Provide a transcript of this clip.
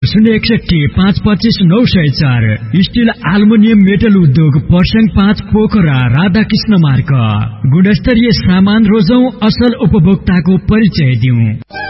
061-525-904 still aluminium metal उद्योग पर्स्याङ 5 पोखरा राधाकृष्ण मार्ग। गुणस्तरीय सामान रोजौं, असल उपभोक्ताको परिचय दिउँ।